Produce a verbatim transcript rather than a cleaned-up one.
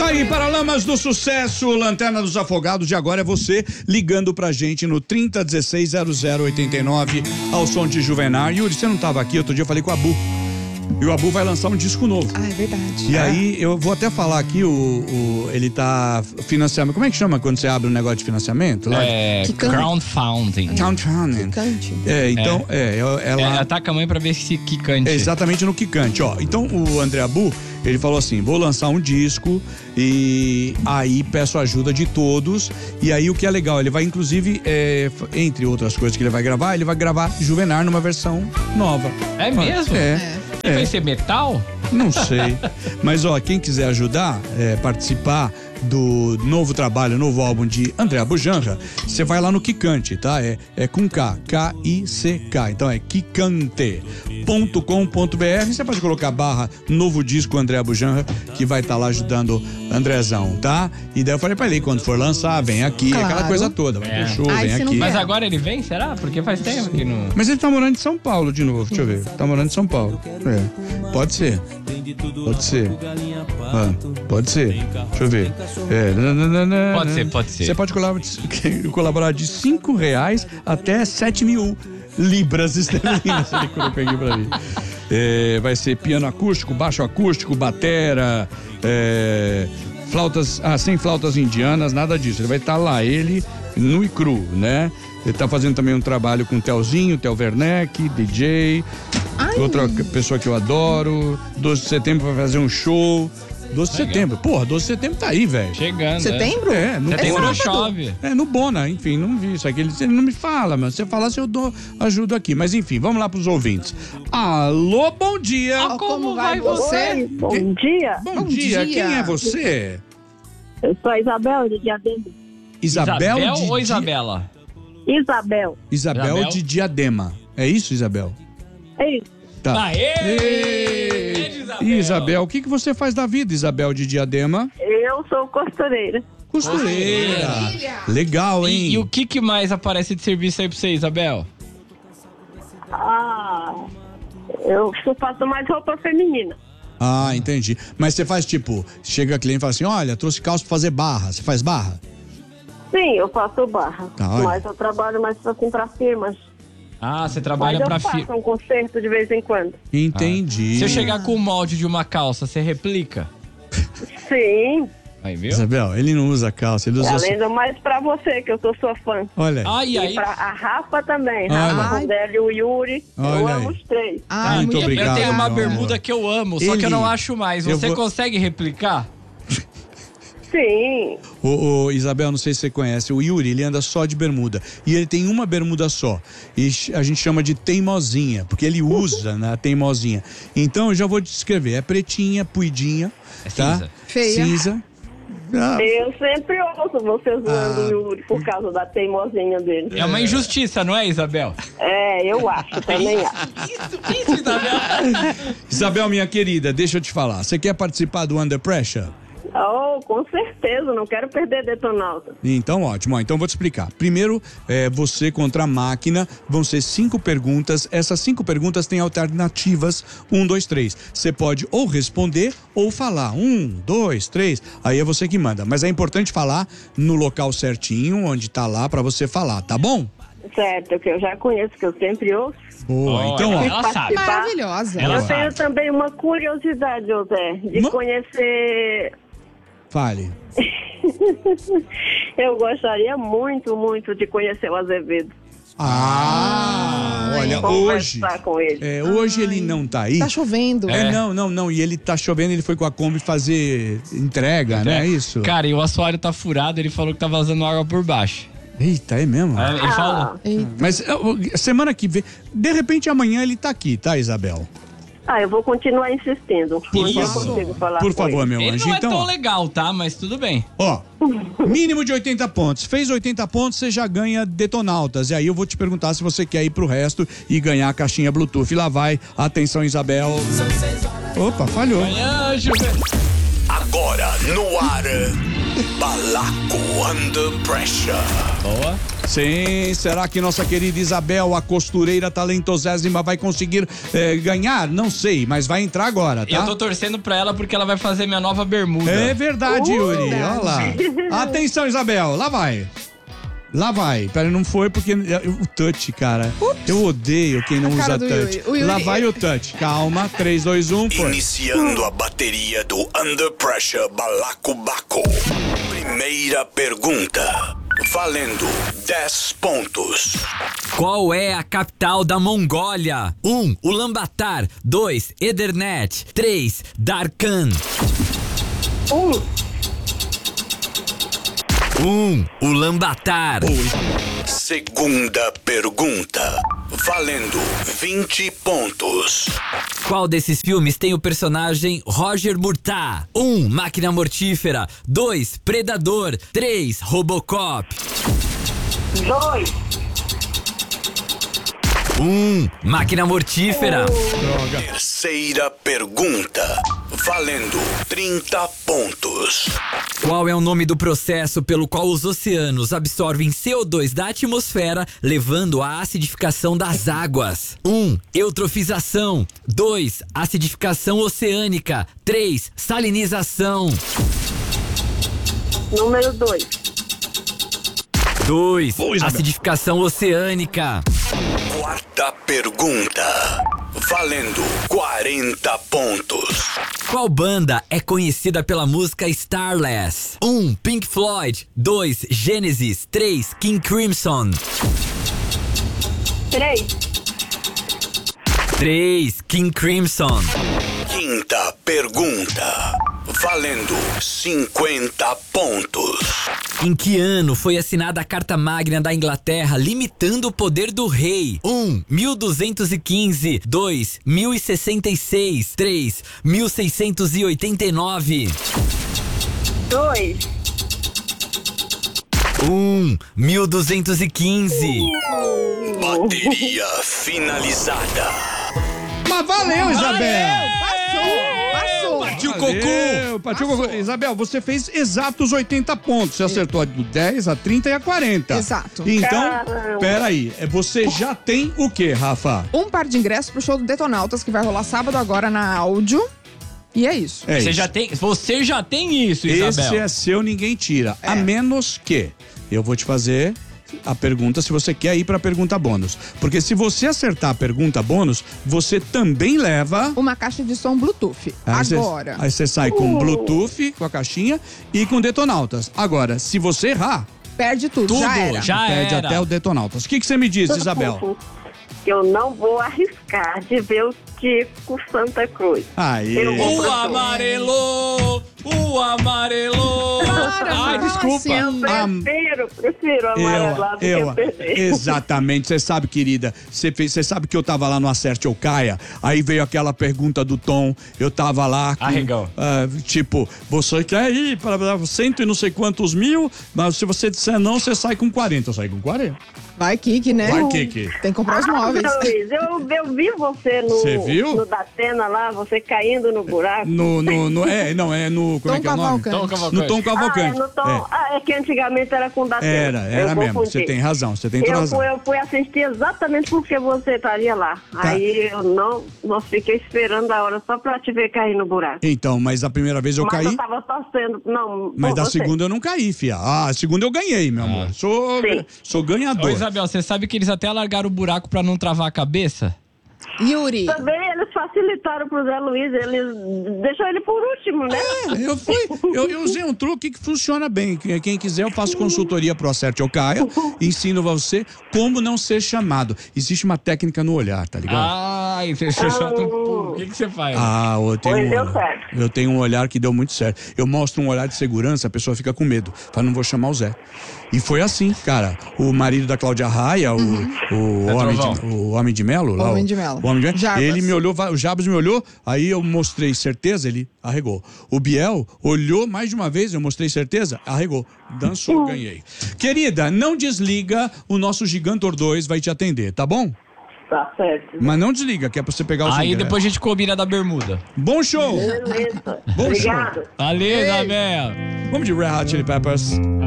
Tá aí, Paralamas do Sucesso, Lanterna dos Afogados, e agora é você ligando pra gente no trinta, dezesseis, zero zero oitenta e nove ao som de Juvenar. Yuri, você não tava aqui, outro dia eu falei com o Abu. E o Abu vai lançar um disco novo. Ah, é verdade. E é. aí, eu vou até falar aqui, o, o, ele tá financiamento. Como é que chama quando você abre um negócio de financiamento? Lá? É, crowdfunding. Crowdfunding. Quicante. É, então, é, é ela... É, ataca a mãe pra ver se quicante. É exatamente no Quicante, ó. Então, o André Abu, ele falou assim, vou lançar um disco e aí peço ajuda de todos. E aí, o que é legal, ele vai, inclusive, é, entre outras coisas que ele vai gravar, ele vai gravar Juvenar numa versão nova. É mesmo? É. E É. vai ser metal? Não sei. Mas, ó, quem quiser ajudar, é, participar do novo trabalho, novo álbum de André Abujanra, você vai lá no Quicante, tá? É, é com K, K I C K. Então é quicante ponto com ponto b r. Você pode colocar barra novo disco André Abujanra, que vai estar tá lá ajudando Andrezão, tá? E daí eu falei pra ele, quando for lançar, vem aqui, Claro. aquela coisa toda. Vai É. ter show, Ai, vem se não aqui. Mas agora ele vem, será? Porque faz tempo que não... Mas ele tá morando em São Paulo de novo, deixa eu ver. Tá morando em São Paulo. É. Pode ser. Pode ser. Ah, pode ser. Deixa eu ver. É. nananana. Pode ser, pode ser. Você pode colaborar, colaborar de cinco reais até sete mil libras esterlinas. Ele colocou aqui pra mim. É, vai ser piano acústico, baixo acústico, batera, é, flautas, ah, sem flautas indianas, nada disso. Ele vai estar lá, ele nu e cru, né? Ele tá fazendo também um trabalho com o Telzinho, Tel Werneck, D J, Ai. outra pessoa que eu adoro. doze de setembro vai fazer um show. doze de setembro, porra, doze de setembro tá aí, velho. Chegando. Setembro? É, no Setembro Bona. chove. É, no Bona, enfim, não vi isso aqui. Ele, ele não me fala, mas se você falasse eu dou ajuda aqui. Mas enfim, vamos lá pros ouvintes. Alô, bom dia. Ah, como vai você? Oi, bom dia. Bom, bom dia. dia. Quem é você? Eu sou a Isabel de Diadema. Isabel, Isabel de ou Di- Isabela? Isabel. Isabel, Isabel? de Diadema. É isso, Isabel? É isso. Tá. Aê! Ei, Isabel. Isabel, o que, que você faz da vida, Isabel de Diadema? Eu sou costureira. Costureira. Legal, hein? E, e o que, que mais aparece de serviço aí pra você, Isabel? Ah, eu só faço mais roupa feminina. Ah, entendi. Mas você faz tipo, chega cliente e fala assim, olha, trouxe calça pra fazer barra. Você faz barra? Sim, eu faço barra. Tá, olha. Mas eu trabalho mais assim pra firmas. Ah, você Mas trabalha eu pra faço fi... um concerto de vez em quando. Entendi. Se eu chegar com o molde de uma calça, você replica? Sim. Aí, viu? Isabel, ele não usa calça, ele usa... Além do mais pra você, que eu sou sua fã. Olha aí. Ai, E aí. pra a Rafa também. Olha. Rafa, Rondelli e o Yuri. Olha eu aí. amo os três. Ai, Muito muito obrigado. Eu tenho uma meu bermuda amor. que eu amo, só que Ele- eu não acho mais. eu Você vou- consegue replicar? Sim. Ô, ô, Isabel, não sei se você conhece, o Yuri, ele anda só de bermuda. E ele tem uma bermuda só. E ch- a gente chama de teimosinha, porque ele usa na teimosinha. Então eu já vou descrever. É pretinha, puidinha, É tá? cinza. Feia. Cinza. Ah, Eu sempre ouço você zoando Ah. o Yuri por causa da teimosinha dele. É uma injustiça, não é, Isabel? É, eu acho, também acho. Isso, isso, Isabel. Isabel, minha querida, deixa eu te falar. Você quer participar do Under Pressure? Oh, com certeza, não quero perder Detonauta. Então, ótimo. Ó, então, vou te explicar. Primeiro, é, você contra a máquina. Vão ser cinco perguntas. Essas cinco perguntas têm alternativas. Um, dois, três. Você pode ou responder ou falar. Um, dois, três. Aí é você que manda. Mas é importante falar no local certinho, onde tá lá pra você falar, tá bom? Certo, que eu já conheço, que eu sempre ouço. Boa. Olha, Então, ó. ela sabe. Maravilhosa. Ela eu sabe. tenho também uma curiosidade, José, de Ma- conhecer. Fale. Eu gostaria muito, muito de conhecer o Azevedo. Ah, Ai. olha, hoje. Conversar com ele. É, hoje Ai. ele não tá aí. Tá chovendo. É, É. não, não, não. E ele tá chovendo, ele foi com a Kombi fazer entrega, né? Isso. Cara, e o assoalho tá furado, ele falou que tá vazando água por baixo. Eita, é mesmo? É, ele falou. Eita. Mas uh, semana que vem, de repente amanhã ele tá aqui, tá, Isabel? Ah, eu vou continuar insistindo. Por Onde eu favor. consigo falar Por com favor, ele. meu Ele anjo. não é Então, tão ó, legal, tá? Mas tudo bem. ó, mínimo de oitenta pontos. Fez oitenta pontos, você já ganha Detonautas. E aí eu vou te perguntar se você quer ir pro resto e ganhar a caixinha Bluetooth. E lá vai. Atenção, Isabel. Opa, falhou. Amanhã, Juve. Agora no ar, Balaco Under Pressure. Boa. Sim, será que nossa querida Isabel, a costureira talentosésima, vai conseguir eh, ganhar? Não sei, mas vai entrar agora, tá? Eu tô torcendo pra ela porque ela vai fazer minha nova bermuda. É verdade, Uh, Yuri. verdade. Olha lá. Atenção, Isabel. Lá vai. Lá vai. Pera, não foi porque o touch, cara. Ups. Eu odeio quem não A usa cara do touch. Yuri. O Yuri- Lá vai o touch. Calma. três, dois, um, foi. Iniciando a bateria do Under Pressure Balaco Baco. Primeira pergunta. Valendo dez pontos. Qual é a capital da Mongólia? um. Ulaanbaatar. dois. Edirne. três. Darkhan. Um, um. Ulaanbaatar. Segunda pergunta. Valendo vinte pontos. Qual desses filmes tem o personagem Roger Murtaugh? um. Máquina Mortífera. dois. Predador. três. Robocop. dois, um. Máquina Mortífera. Terceira pergunta. Valendo trinta pontos. Qual é o nome do processo pelo qual os oceanos absorvem C O dois da atmosfera, levando à acidificação das águas? um. Eutrofização. dois. Acidificação oceânica. três. Salinização. número dois, dois. Boa, Isabel. Acidificação oceânica. Quarta pergunta. Valendo quarenta pontos. Qual banda é conhecida pela música Starless? um. Pink Floyd. dois. Genesis. três. King Crimson. três, três. King Crimson. Quinta pergunta. Valendo cinquenta pontos. Em que ano foi assinada a Carta Magna da Inglaterra, limitando o poder do rei? um. mil duzentos e quinze. dois. mil e sessenta e seis. três. mil seiscentos e oitenta e nove. dois, um. mil duzentos e quinze. Bateria finalizada. Mas valeu, Isabel. Passou. Partiu o Valeu, cocô. partiu o cocô. Isabel, você fez exatos oitenta pontos. Você acertou do dez a trinta e a quarenta. Exato. Então, Caramba. peraí. Você já tem o quê, Rafa? Um par de ingressos pro show do Detonautas, que vai rolar sábado agora na áudio. E é isso. É Você isso. já tem, você já tem isso, Esse Isabel. é seu, ninguém tira. A menos que eu vou te fazer a pergunta se você quer ir pra pergunta bônus. Porque se você acertar a pergunta bônus, você também leva... Uma caixa de som Bluetooth. Aí cê- Agora. Aí você sai com Bluetooth, com a caixinha e com Detonautas. Agora, se você errar, Perde tudo. Tudo, Já era. já perde era. até o Detonautas. O que que você me diz, Isabel? Eu não vou arriscar de ver o Tico Santa Cruz. Aí. Eu vou- O amarelo, o amarelo. Para, Ai, não, desculpa. assim, Eu prefiro, prefiro amarelado do Eu, que perder. exatamente, você sabe, querida, você fez- você sabe que eu tava lá no Acerte ou Caia, aí veio aquela pergunta do Tom, eu tava lá com, Arregão. ah, tipo, você quer ir para cento e não sei quantos mil, mas se você disser não, você sai com quarenta, eu saí com quarenta. Vai, Kiki, né? Vai, Kiki. Tem que comprar os Ah, móveis. Luiz, eu, eu vi você no, Você viu? no Datena lá, você caindo no buraco. No, no, no, é, não, é no, como Tom é que é o nome? Cavalcante. Tom Cavalcante. No Tom Ah, é, Cavalcante. no tom, É. ah, é que antigamente era com Datena. Era, era Eu mesmo, confundi. você tem razão, você tem toda Eu razão. fui, eu fui assistir exatamente porque você estaria lá. Tá. Aí eu não, não fiquei esperando a hora só pra te ver cair no buraco. Então, mas a primeira vez eu Mas caí, eu tava torcendo, não. mas por da você. segunda eu não caí, fia. Ah, a segunda eu ganhei, meu amor. Sou, Sim. sou ganhador. Ô, Isabel, você sabe que eles até alargaram o buraco pra não travar a cabeça? Yuri. Também eles facilitaram pro Zé Luiz, eles deixou ele por último, né? É, eu fui, eu, eu usei um truque que funciona bem. Quem quem quiser, eu faço consultoria pro Acerte ou Caia, ensino você como não ser chamado. Existe uma técnica no olhar, tá ligado? Ai, você você solta um pulo. O que, que você faz? Ah, eu tenho, Pois deu um, certo. eu tenho um olhar que deu muito certo. Eu mostro um olhar de segurança, a pessoa fica com medo. Fala, não vou chamar o Zé. E foi assim, cara. O marido da Cláudia Raia, o, o, Zé homem Trovão. de, o Homem de Melo, lá, Homem o- de Melo. o Homem de Melo, Jarbas. ele me olhou, o Jabas me olhou, aí eu mostrei certeza, ele arregou. O Biel olhou mais de uma vez, eu mostrei certeza, arregou. Dançou, ganhei. Querida, não desliga, o nosso Gigantor dois vai te atender, tá bom? Tá certo. Mas não desliga, que é pra você pegar os Aí ingressos. depois a gente combina da bermuda. Bom show! Beleza. Bom Obrigado. show. Valeu, Isabel. Vamos de Red Hot Chili Peppers.